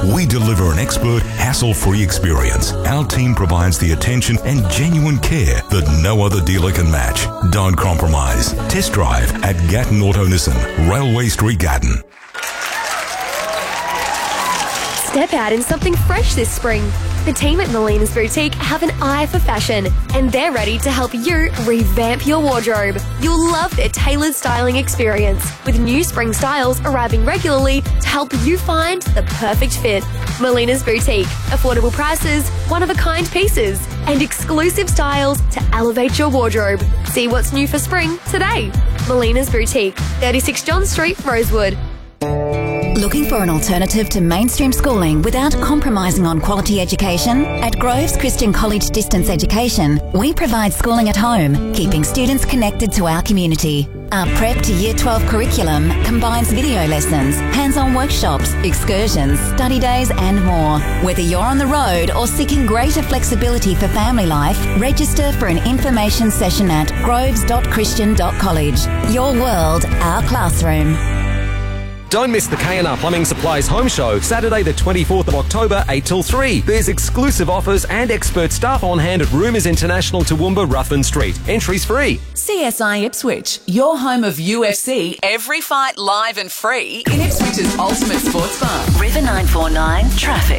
We deliver an expert, hassle-free experience. Our team provides the attention and genuine care that no other dealer can match. Don't compromise. Test drive at Gatton Auto Nissan, Railway Street, Gatton. Step out in something fresh this spring. The team at Melina's Boutique have an eye for fashion, and they're ready to help you revamp your wardrobe. You'll love their tailored styling experience, with new spring styles arriving regularly to help you find the perfect fit. Melina's Boutique. Affordable prices, one-of-a-kind pieces, and exclusive styles to elevate your wardrobe. See what's new for spring today. Melina's Boutique, 36 John Street, Rosewood. Looking for an alternative to mainstream schooling without compromising on quality education? At Groves Christian College Distance Education, we provide schooling at home, keeping students connected to our community. Our Prep to Year 12 curriculum combines video lessons, hands-on workshops, excursions, study days and more. Whether you're on the road or seeking greater flexibility for family life, register for an information session at groves.christian.college. Your world, our classroom. Don't miss the K&R Plumbing Supplies Home Show, Saturday the 24th of October, 8 till 3. There's exclusive offers and expert staff on hand at Rumours International, Toowoomba, Ruthven Street. Entries free. CSI Ipswich, your home of UFC, every fight live and free in Ipswich's ultimate sports bar. River 949 Traffic.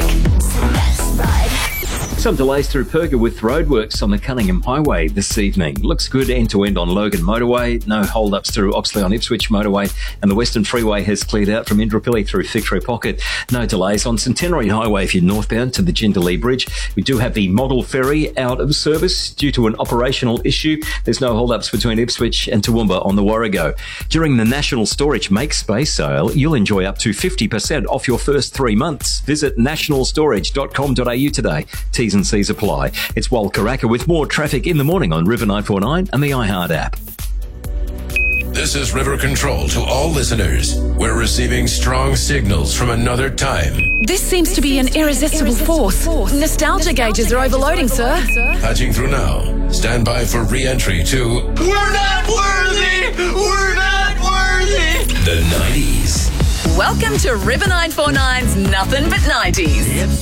Some delays through Perga with roadworks on the Cunningham Highway this evening. Looks good end-to-end on Logan Motorway. No hold-ups through Oxley on Ipswich Motorway. And the Western Freeway has cleared out from Indooroopilly through Victory Pocket. No delays on Centenary Highway if you're northbound to the Jindalee Bridge. We do have the Model Ferry out of service due to an operational issue. There's no hold-ups between Ipswich and Toowoomba on the Warrego. During the National Storage Make Space sale, you'll enjoy up to 50% off your first 3 months. Visit nationalstorage.com.au today. T's and C's apply. It's Wal Karaka with more traffic in the morning on River 949 and the iHeart app. This is River Control to all listeners. We're receiving strong signals from another time. This seems to be an irresistible force. Nostalgia gauges are overloading, sir. Patching through now. Stand by for re-entry to We're Not Worthy! We're Not Worthy! The 90s. Welcome to River 949's Nothing But 90s.